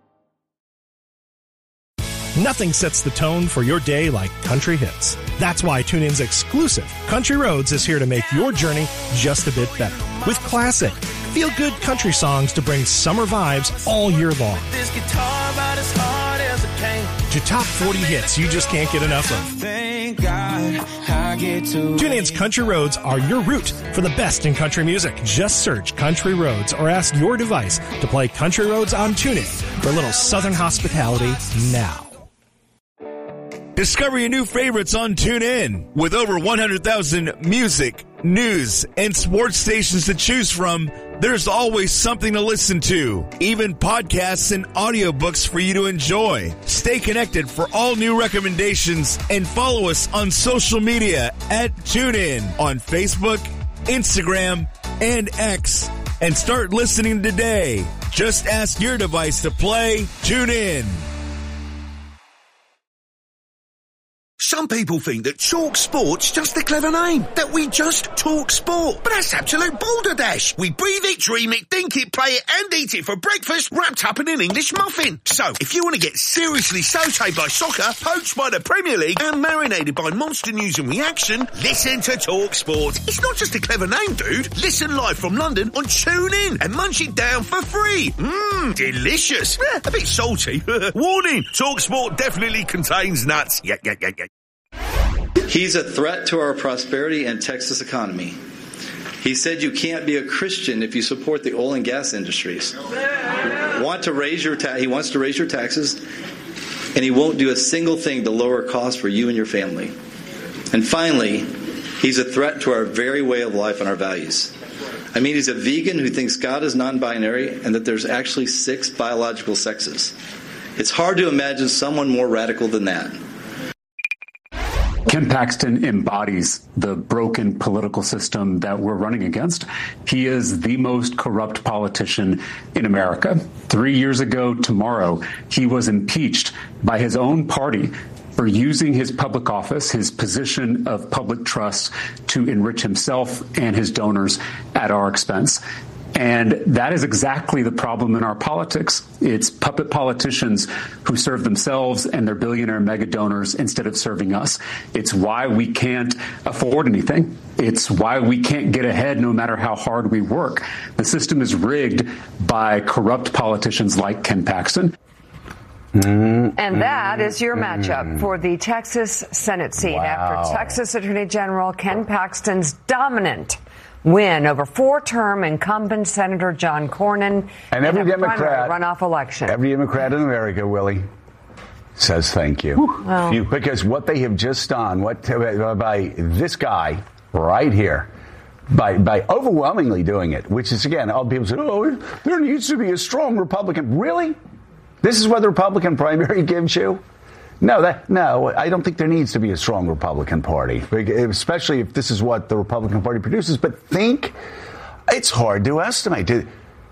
Nothing sets the tone for your day like country hits. That's why TuneIn's exclusive Country Roads is here to make your journey just a bit better. With classic, feel-good country songs to bring summer vibes all year long. This guitar about as hard as a cane. To top forty hits you just can't get enough of. Thank God I get to. TuneIn's Country Roads are your route for the best in country music. Just search Country Roads or ask your device to play Country Roads on TuneIn for a little Southern hospitality now. Discover your new favorites on TuneIn. With over one hundred thousand music, news, and sports stations to choose from, there's always something to listen to. Even podcasts and audiobooks for you to enjoy. Stay connected for all new recommendations and follow us on social media at TuneIn on Facebook, Instagram, and X. And start listening today. Just ask your device to play TuneIn. Some people think that Chalk Sport's just a clever name, that we just talk sport. But that's absolute balderdash. We breathe it, dream it, think it, play it, and eat it for breakfast, wrapped up in an English muffin. So, if you want to get seriously sautéed by soccer, poached by the Premier League, and marinated by monster news and reaction, listen to Talk Sport. It's not just a clever name, dude. Listen live from London on TuneIn and munch it down for free. Mmm, delicious. Eh, a bit salty. Warning, Talk Sport definitely contains nuts. Yeah, yeah, yeah, yeah. He's a threat to our prosperity and Texas economy. He said you can't be a Christian if you support the oil and gas industries. Want to raise your ta- he wants to raise your taxes, and he won't do a single thing to lower costs for you and your family. And finally, he's a threat to our very way of life and our values. I mean, he's a vegan who thinks God is non-binary and that there's actually six biological sexes. It's hard to imagine someone more radical than that. Ken Paxton embodies the broken political system that we're running against. He is the most corrupt politician in America. Three years ago tomorrow, he was impeached by his own party for using his public office, his position of public trust, to enrich himself and his donors at our expense. And that is exactly the problem in our politics. It's puppet politicians who serve themselves and their billionaire mega donors instead of serving us. It's why we can't afford anything. It's why we can't get ahead no matter how hard we work. The system is rigged by corrupt politicians like Ken Paxton. And that is your matchup for the Texas Senate seat Wow. after Texas Attorney General Ken Paxton's dominant win over four-term incumbent Senator John Cornyn And every in a Democrat, primary runoff election. Every Democrat in America, Willie, says thank you. Well. You- Because what they have just done, what uh, by this guy right here, by by overwhelmingly doing it, which is, again, all people say, oh, there needs to be a strong Republican. Really? This is what the Republican primary gives you? No, that no, I don't think there needs to be a strong Republican Party, especially if this is what the Republican Party produces. But think, it's hard to estimate. Did,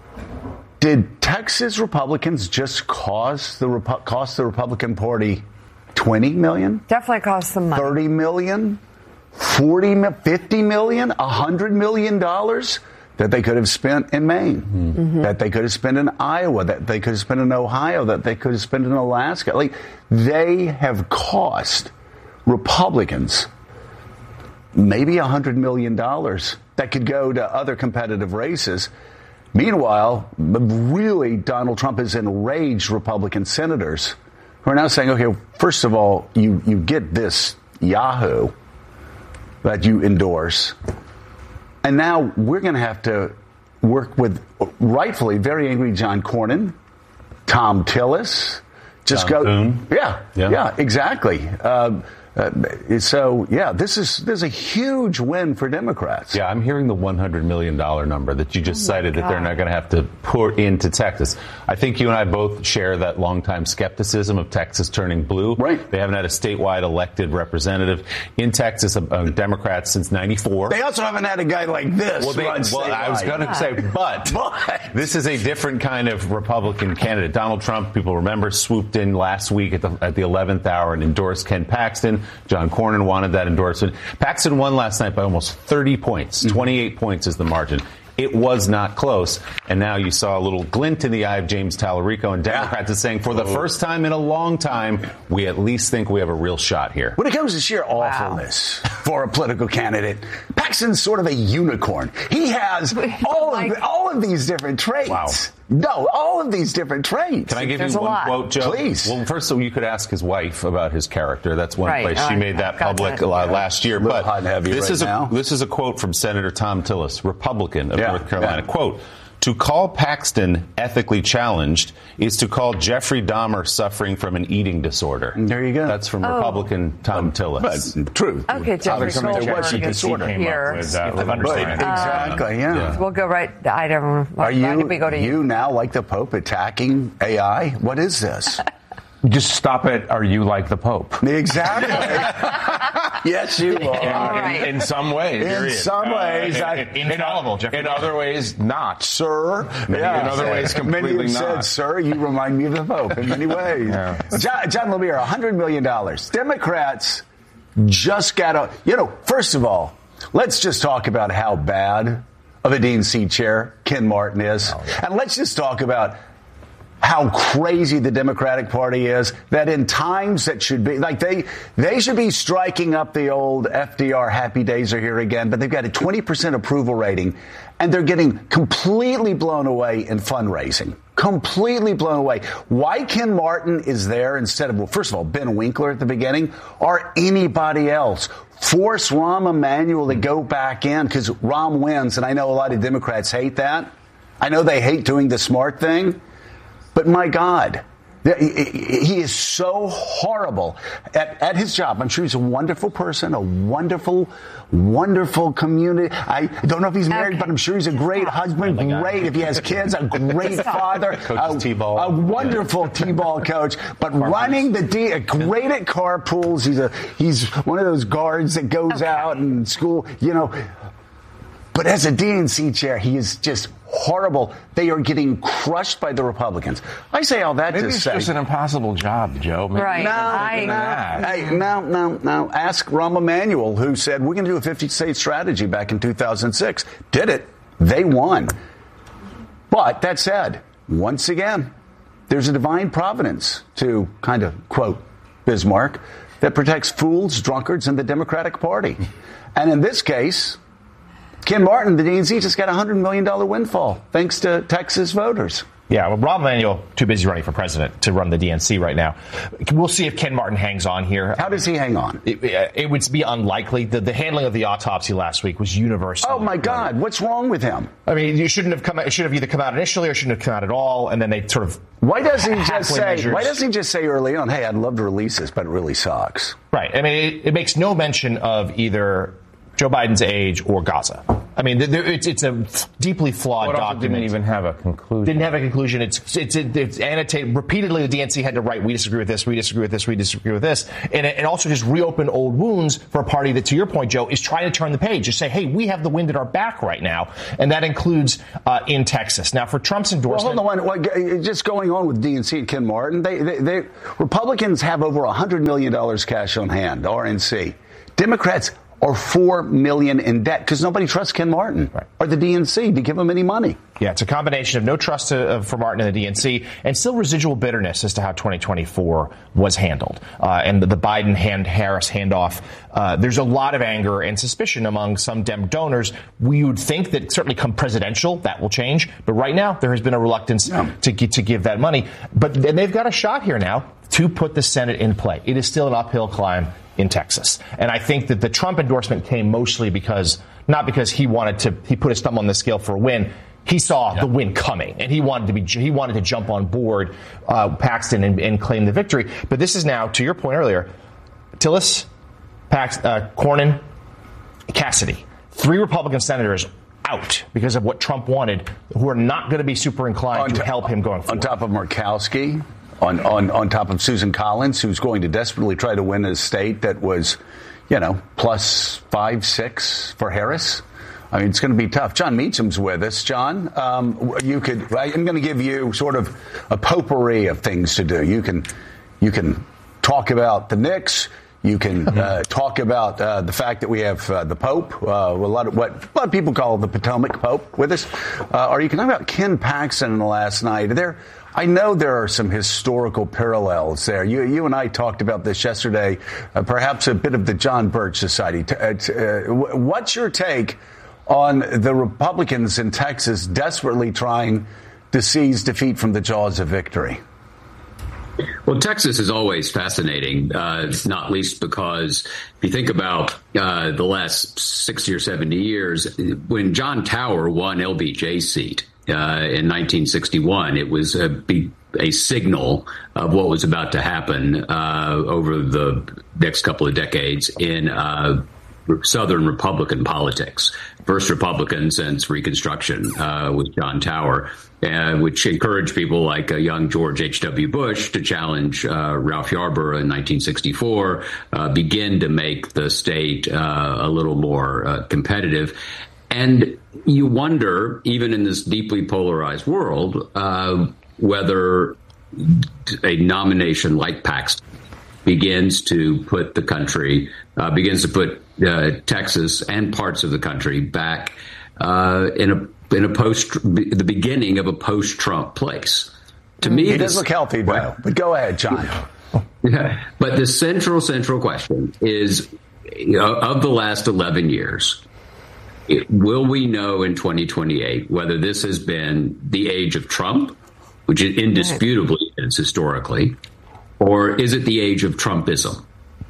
did Texas Republicans just cost the Repu- cost the Republican Party twenty million? Definitely cost them money. thirty million? forty, fifty million? one hundred million dollars that they could have spent in Maine, mm-hmm. that they could have spent in Iowa, that they could have spent in Ohio, that they could have spent in Alaska. Like, they have cost Republicans maybe one hundred million dollars that could go to other competitive races. Meanwhile, really, Donald Trump has enraged Republican senators who are now saying, okay, first of all, you, you get this Yahoo that you endorse, and now we're going to have to work with, rightfully, very angry John Cornyn, Tom Tillis. Just John go. Thune. Yeah, yeah, yeah, exactly. Uh, uh, so, yeah, this is there's a huge win for Democrats. Yeah, I'm hearing the one hundred million dollars number that you just oh cited that they're not going to have to pour into Texas. I think you and I both share that longtime skepticism of Texas turning blue. Right. They haven't had a statewide elected representative in Texas, a, a Democrat, since ninety-four. They also haven't had a guy like this. Well, they, run well I was going to say, but, but this is a different kind of Republican candidate. Donald Trump, people remember, swooped in last week at the at the eleventh hour and endorsed Ken Paxton. John Cornyn wanted that endorsement. Paxton won last night by almost thirty points. Mm-hmm. twenty-eight points is the margin. It was not close. And now you saw a little glint in the eye of James Tallarico, and Democrats is saying for the first time in a long time, we at least think we have a real shot here. When it comes to sheer awfulness wow. for a political candidate, Paxton's sort of a unicorn. He has all of, all of these different traits. Wow. No, all of these different traits. Can I give There's you one lot. quote, Joe? Please. Well, first, so you could ask his wife about his character. That's one right. place oh, she made that public uh, last year. But hot and heavy this right is a now. this is a quote from Senator Tom Tillis, Republican of yeah, North Carolina. Yeah. Quote: "To call Paxton ethically challenged is to call Jeffrey Dahmer suffering from an eating disorder." There you go. That's from oh. Republican Tom Tillis. But true. Okay, Jeffrey Goldberg is here. With, uh, with but, exactly, yeah. yeah. We'll go right. I don't. Are you, why did we go to you? you now, like the Pope, attacking A I? What is this? Just stop it. Are you like the Pope? Exactly. Yes, you are. In, right. in, in some ways. In period. some ways. Uh, I, in, in, in, in other ways, not. Sir. Yeah. In other ways, completely many have not. said, sir, you remind me of the Pope in many ways. Yeah. John, John Lemire, one hundred million dollars. Democrats just got a, you know, first of all, let's just talk about how bad of a D N C chair Ken Martin is. Oh, yeah. And let's just talk about how crazy the Democratic Party is, that in times that should be, like they they should be striking up the old F D R happy days are here again, but they've got a twenty percent approval rating, and they're getting completely blown away in fundraising. Completely blown away. Why Ken Martin is there instead of, well, first of all, Ben Winkler at the beginning, or anybody else. Force Rahm Emanuel to go back in because Rahm wins, and I know a lot of Democrats hate that. I know they hate doing the smart thing. But my God, he is so horrible at, at his job. I'm sure he's a wonderful person, a wonderful, wonderful community. I don't know if he's married, okay. but I'm sure he's a great husband, great if he has kids, a great father, a, T-ball. a wonderful yeah. T-ball coach. But running the D, great at carpools. He's a he's one of those guards that goes okay. out in school, you know. But as a D N C chair, he is just horrible. They are getting crushed by the Republicans. I say all that Maybe to it's say. just an impossible job, Joe. Maybe right. No, I, no, hey, no, no, no. Ask Rahm Emanuel, who said, we're going to do a fifty-state strategy back in two thousand six. Did it. They won. But that said, once again, there's a divine providence to kind of, quote, Bismarck, that protects fools, drunkards, and the Democratic Party. And in this case, Ken Martin, the D N C, just got a one hundred million dollars windfall, thanks to Texas voters. Yeah, well, Rahm Emanuel, too busy running for president to run the D N C right now. We'll see if Ken Martin hangs on here. How does he hang on? It, it would be unlikely. The, the handling of the autopsy last week was universal. Oh, my God. What's wrong with him? I mean, you shouldn't have come out, it should have either come out initially or shouldn't have come out at all, and then they sort of... Why doesn't he just say, measures. why doesn't he just say early on, hey, I'd love to release this, but it really sucks? Right. I mean, it, it makes no mention of either Joe Biden's age, or Gaza. I mean, it's, it's a deeply flawed well, it document. Didn't even have a conclusion. Didn't have a conclusion. It's it's it's annotated repeatedly. The D N C had to write, "We disagree with this. We disagree with this. We disagree with this," and it, it also just reopened old wounds for a party that, to your point, Joe, is trying to turn the page. Just say, "Hey, we have the wind at our back right now," and that includes uh, in Texas. Now, for Trump's endorsement, well, hold on, what, just going on with D N C and Ken Martin, they, they, they Republicans have over a hundred million dollars cash on hand. R N C, Democrats are four million dollars in debt because nobody trusts Ken Martin right. or the D N C to give him any money. Yeah, it's a combination of no trust to, uh, for Martin and the D N C and still residual bitterness as to how twenty twenty-four was handled. Uh, and the, the Biden hand Harris handoff, uh, there's a lot of anger and suspicion among some Dem donors. We would think that certainly come presidential, that will change. But right now, there has been a reluctance yeah. to, to give that money. But and they've got a shot here now to put the Senate in play. It is still an uphill climb in Texas. And I think that the Trump endorsement came mostly because, not because he wanted to, he put his thumb on the scale for a win. He saw yeah. the win coming, and he wanted to be, he wanted to jump on board uh, Paxton and, and claim the victory. But this is now, to your point earlier, Tillis, Pax, uh, Cornyn, Cassidy, three Republican senators out because of what Trump wanted, who are not going to be super inclined on to t- help him going forward. On top of Murkowski. On, on on top of Susan Collins, who's going to desperately try to win a state that was, you know, plus five, six for Harris. I mean, it's going to be tough. John Meacham's with us. John, um, you could. I'm going to give you sort of a potpourri of things to do. You can, you can talk about the Knicks. You can uh, talk about uh, the fact that we have uh, the Pope, uh, a lot of what a lot of people call the Potomac Pope, with us. Uh, or you can talk about Ken Paxton last night. There. I know there are some historical parallels there. You, you and I talked about this yesterday, uh, perhaps a bit of the John Birch Society. T- uh, t- uh, what's your take on the Republicans in Texas desperately trying to seize defeat from the jaws of victory? Well, Texas is always fascinating, uh, not least because if you think about uh, the last sixty or seventy years, when John Tower won L B J's seat, Uh, in nineteen sixty-one, it was a, a signal of what was about to happen uh, over the next couple of decades in uh, Southern Republican politics. First Republican since Reconstruction uh, with John Tower, uh, which encouraged people like uh, young George H W. Bush to challenge uh, Ralph Yarborough in nineteen sixty-four, uh, begin to make the state uh, a little more uh, competitive. And you wonder, even in this deeply polarized world, uh, whether a nomination like Paxton begins to put the country, uh, begins to put uh, Texas and parts of the country back uh, in a in a post, the beginning of a post-Trump place. To me, he does look healthy, though. But go ahead, John. Yeah, but the central central question is, you know, of the last eleven years. It, will we know in twenty twenty-eight whether this has been the age of Trump, which it indisputably is historically, or is it the age of Trumpism?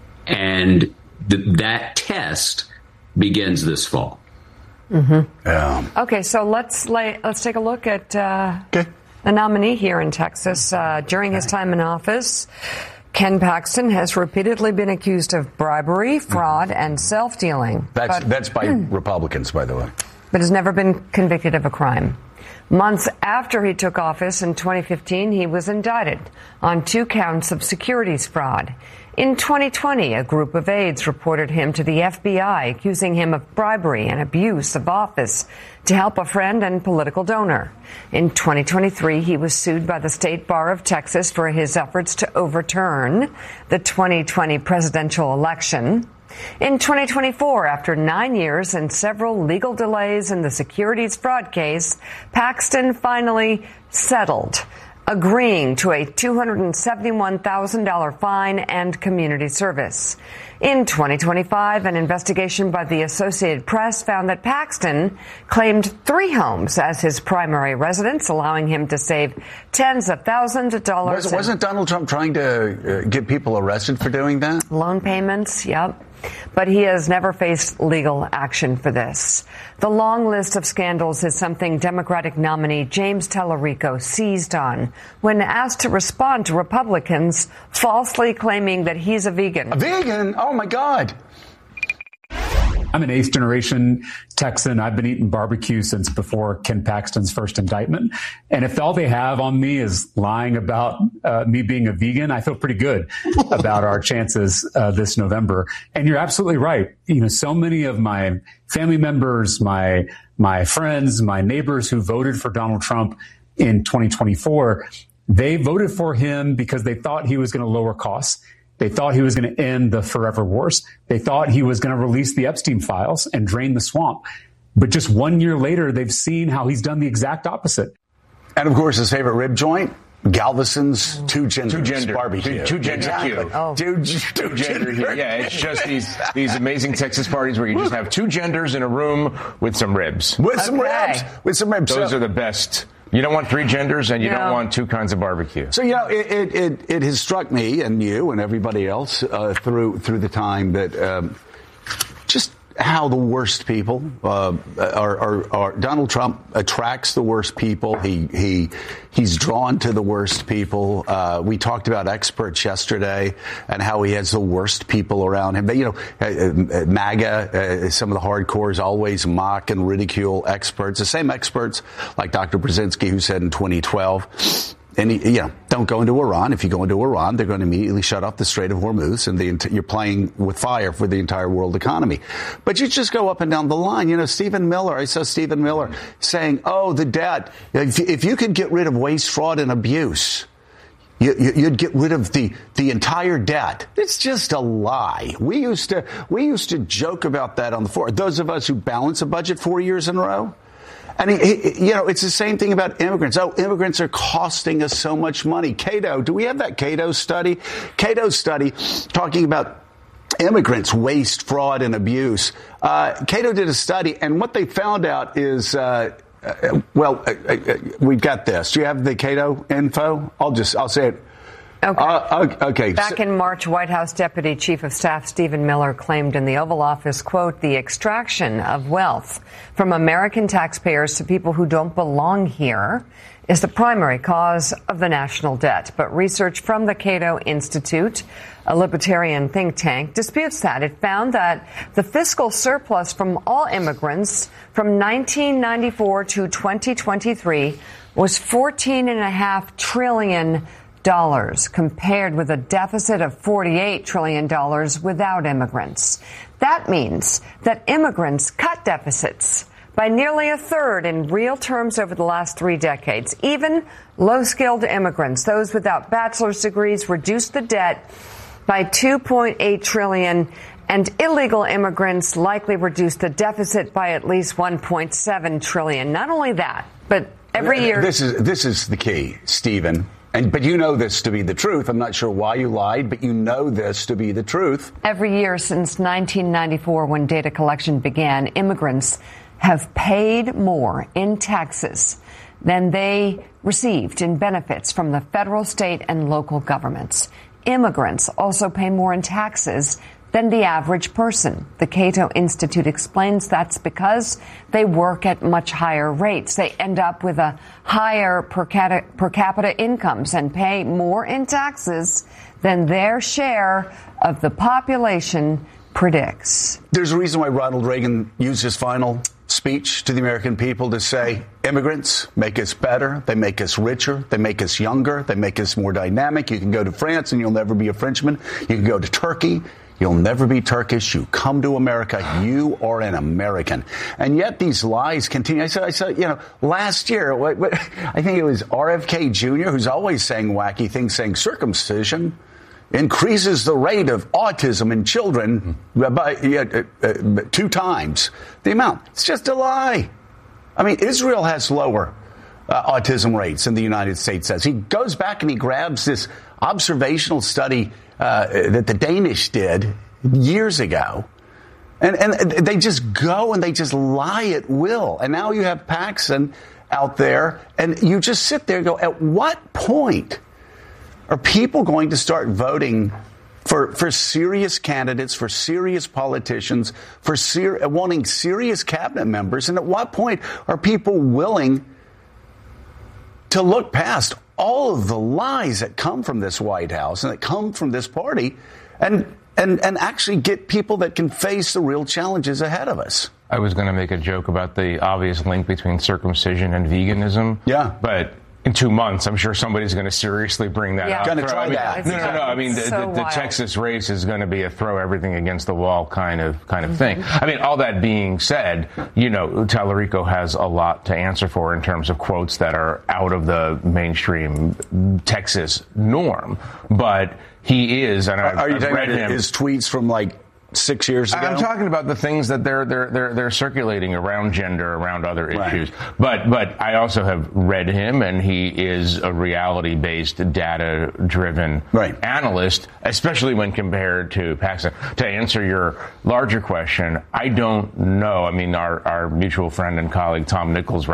And th- that test begins this fall. Mm-hmm. Um, okay, so let's lay, let's take a look at uh, okay. the nominee here in Texas. Uh, during his time in office, Ken Paxton has repeatedly been accused of bribery, fraud, and self-dealing. That's but, that's by Republicans, by the way. But has never been convicted of a crime. Months after he took office in twenty fifteen, he was indicted on two counts of securities fraud. In twenty twenty, a group of aides reported him to the F B I, accusing him of bribery and abuse of office to help a friend and political donor. In twenty twenty-three, he was sued by the State Bar of Texas for his efforts to overturn the twenty twenty presidential election. In twenty twenty-four, after nine years and several legal delays in the securities fraud case, Paxton finally settled, agreeing to a two hundred seventy-one thousand dollars fine and community service. In twenty twenty-five, an investigation by the Associated Press found that Paxton claimed three homes as his primary residence, allowing him to save tens of thousands of dollars. Was, wasn't Donald Trump trying to uh, get people arrested for doing that? Loan payments, yep. But he has never faced legal action for this. The long list of scandals is something Democratic nominee James Tallarico seized on when asked to respond to Republicans falsely claiming that he's a vegan. A vegan? Oh, my God. I'm an eighth generation Texan. I've been eating barbecue since before Ken Paxton's first indictment. And if all they have on me is lying about uh, me being a vegan, I feel pretty good about our chances uh, this November. And you're absolutely right. You know, so many of my family members, my my friends, my neighbors who voted for Donald Trump in twenty twenty-four, they voted for him because they thought he was going to lower costs. They thought he was going to end the forever wars. They thought he was going to release the Epstein files and drain the swamp. But just one year later, they've seen how he's done the exact opposite. And of course, his favorite rib joint, Galveston's two genders Two gender barbecue. Two, two gender exactly. Q. Oh. Two, two, two gender Q. Yeah, it's just these these amazing Texas parties where you just have two genders in a room with some ribs. With some Okay. ribs. With some ribs. Those So- are the best. You don't want three genders, and you No. don't want two kinds of barbecue. So, you know, it, it, it, it has struck me and you and everybody else uh, through through the time that um, just how the worst people uh, are, are, are. Donald Trump attracts the worst people. He he he's drawn to the worst people. Uh, we talked about experts yesterday and how he has the worst people around him. But, you know, uh, uh, MAGA, uh, some of the hardcores always mock and ridicule experts. The same experts like Doctor Brzezinski, who said in twenty twelve. And, you know, don't go into Iran. If you go into Iran, they're going to immediately shut off the Strait of Hormuz, and the, you're playing with fire for the entire world economy. But you just go up and down the line. You know, Stephen Miller, I saw Stephen Miller saying, oh, the debt. If, if you could get rid of waste, fraud, and abuse, you, you, you'd get rid of the, the entire debt. It's just a lie. We used to we used to joke about that on the floor. Those of us who balance a budget four years in a row. And, he, he, you know, it's the same thing about immigrants. Oh, immigrants are costing us so much money. Cato, do we have that Cato study? Cato study talking about immigrants, waste, fraud, and abuse. Uh, Cato did a study, and what they found out is, uh, uh, well, uh, uh, we've got this. Do you have the Cato info? I'll just, I'll say it. Okay. Uh, okay. Back so, in March, White House Deputy Chief of Staff Stephen Miller claimed in the Oval Office, quote, the extraction of wealth from American taxpayers to people who don't belong here is the primary cause of the national debt. But research from the Cato Institute, a libertarian think tank, disputes that. It found that the fiscal surplus from all immigrants from nineteen ninety-four to twenty twenty-three was fourteen and a half trillion dollars, compared with a deficit of forty-eight trillion dollars without immigrants. That means that immigrants cut deficits by nearly a third in real terms over the last three decades. Even low-skilled immigrants, those without bachelor's degrees, reduced the debt by two point eight trillion dollars, and illegal immigrants likely reduced the deficit by at least one point seven trillion dollars. Not only that, but every year... This is, this is the key, Stephen. And, but you know this to be the truth. I'm not sure why you lied, but you know this to be the truth. Every year since nineteen ninety-four, when data collection began, immigrants have paid more in taxes than they received in benefits from the federal, state, and local governments. Immigrants also pay more in taxes than the average person. The Cato Institute explains that's because they work at much higher rates. They end up with a higher per capita, per capita incomes and pay more in taxes than their share of the population predicts. There's a reason why Ronald Reagan used his final speech to the American people to say, immigrants make us better, they make us richer, they make us younger, they make us more dynamic. You can go to France and you'll never be a Frenchman. You can go to Turkey. You'll never be Turkish. You come to America. You are an American. And yet these lies continue. I said, I said, you know, last year, what, what, I think it was R F K Junior who's always saying wacky things, saying circumcision increases the rate of autism in children by uh, uh, two times the amount. It's just a lie. I mean, Israel has lower uh, autism rates than the United States has. He goes back and he grabs this observational study Uh, that the Danish did years ago. And, and they just go and they just lie at will. And now you have Paxton out there, and you just sit there and go, at what point are people going to start voting for, for serious candidates, for serious politicians, for ser- wanting serious cabinet members? And at what point are people willing to look past all of the lies that come from this White House and that come from this party and and and actually get people that can face the real challenges ahead of us. I was going to make a joke about the obvious link between circumcision and veganism. Yeah. But in two months, I'm sure somebody's going to seriously bring that yeah. up. Going to try I mean, that. No, no, no. I mean, the, so the, the Texas race is going to be a throw everything against the wall kind of kind of thing. I mean, all that being said, you know, Tallarico has a lot to answer for in terms of quotes that are out of the mainstream Texas norm. But he is, and I've, are you I've talking read about him. his tweets from like six years ago? I'm talking about the things that they're they're they're they're circulating around gender, around other issues. Right. But but I also have read him, and he is a reality-based, data-driven right. analyst, especially when compared to Paxton. To answer your larger question, I don't know. I mean, our our mutual friend and colleague Tom Nichols